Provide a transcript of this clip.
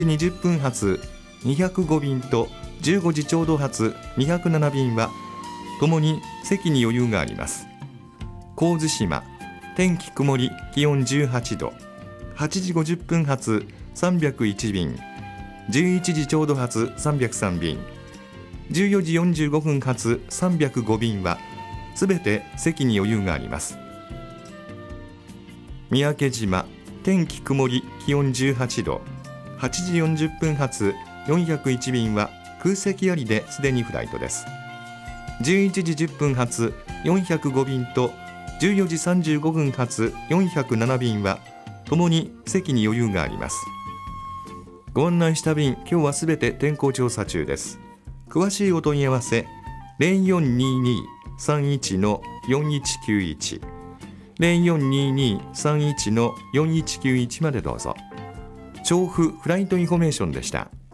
20分発205便と15時ちょうど発207便はともに席に余裕があります。神津島、天気曇り、気温18度、8時50分発301便、11時ちょうど発303便、14時45分発305便はすべて席に余裕があります。三宅島、天気曇り、気温18度、8時40分発401便は空席ありですでにフライトです。11時10分発405便と14時35分発407便はともに席に余裕があります。ご案内した便、今日はすべて天候調査中です。詳しいお問い合わせ 0422-31-4191 0422-31-4191 までどうぞ。調布フライトインフォメーションでした。